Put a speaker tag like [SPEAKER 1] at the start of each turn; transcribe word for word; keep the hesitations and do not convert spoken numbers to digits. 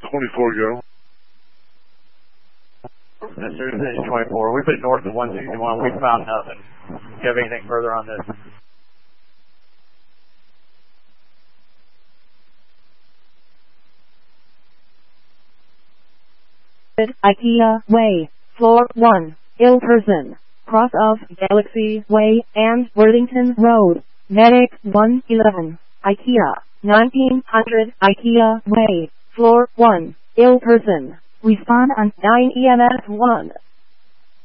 [SPEAKER 1] twenty-four, go.
[SPEAKER 2] Mister Division twenty-four, we've been north of one sixty-one. We found nothing. Do you have anything further on this?
[SPEAKER 3] IKEA Way, Floor one, ill person, cross of Galaxy Way and Worthington Road, Medic one eleven, IKEA, nineteen hundred IKEA Way, Floor one, ill person, respond on nine E M S one.